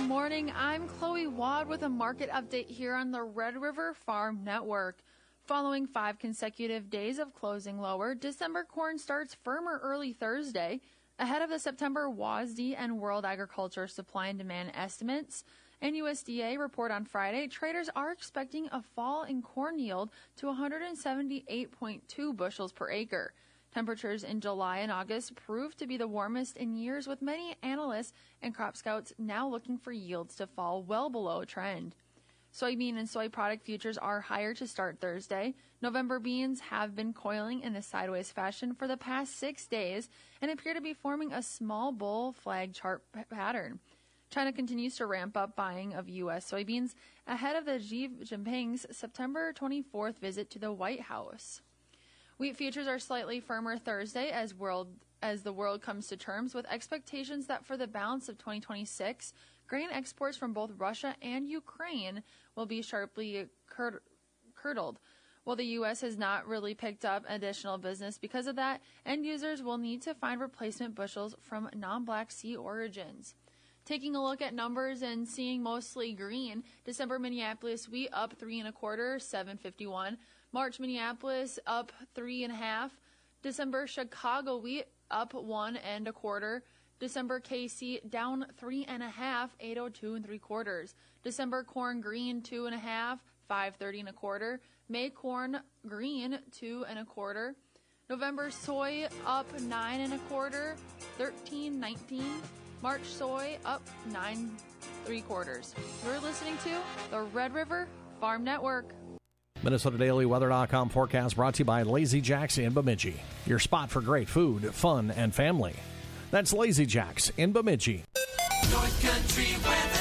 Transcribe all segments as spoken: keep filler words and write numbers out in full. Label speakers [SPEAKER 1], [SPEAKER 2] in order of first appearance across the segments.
[SPEAKER 1] morning. I'm Chloe Wad with a market update here on the Red River Farm Network. Following five consecutive days of closing lower, December corn starts firmer early Thursday. Ahead of the September W A S D and World Agriculture Supply and Demand estimates and U S D A report on Friday, traders are expecting a fall in corn yield to one hundred seventy-eight point two bushels per acre. Temperatures in July and August proved to be the warmest in years, with many analysts and crop scouts now looking for yields to fall well below trend. Soybean and soy product futures are higher to start Thursday. November beans have been coiling in a sideways fashion for the past six days and appear to be forming a small bull flag chart p- pattern. China continues to ramp up buying of U S soybeans ahead of the Xi Jinping's September twenty-fourth visit to the White House. Wheat futures are slightly firmer Thursday as world as the world comes to terms with expectations that for the balance of twenty twenty-six, grain exports from both Russia and Ukraine will be sharply cur- curdled. While the U S has not really picked up additional business because of that, end users will need to find replacement bushels from non-Black Sea origins. Taking a look at numbers and seeing mostly green, December Minneapolis wheat up three and a quarter, seven fifty-one. March Minneapolis up three and a half. December Chicago wheat up one and a quarter. December K C down three and a half, eight oh two and three quarters. December corn green two and a half, five thirty and a quarter. May corn green two and a quarter. November soy up nine and a quarter, thirteen nineteen. March soy up nine three quarters. You're listening to the Red River Farm Network.
[SPEAKER 2] Minnesota Daily Weather dot com forecast brought to you by Lazy Jack's in Bemidji. Your spot for great food, fun, and family. That's Lazy Jack's in Bemidji.
[SPEAKER 3] North Country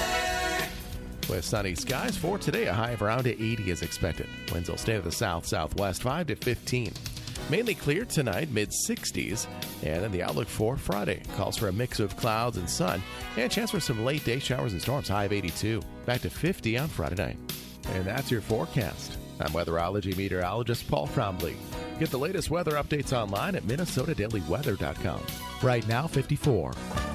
[SPEAKER 3] weather.
[SPEAKER 4] With sunny skies for today, a high of around eighty is expected. Winds will stay to the south-southwest, five to fifteen. Mainly clear tonight, mid-sixties. And then the outlook for Friday calls for a mix of clouds and sun and a chance for some late-day showers and storms, high of eighty-two. Back to fifty on Friday night. And that's your forecast. I'm weatherology meteorologist Paul Trombley. Get the latest weather updates online at Minnesota Daily Weather dot com. Right now, fifty-four.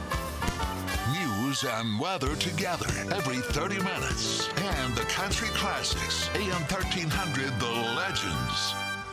[SPEAKER 5] News and weather together every thirty minutes. And the country classics, A M thirteen hundred, The Legends.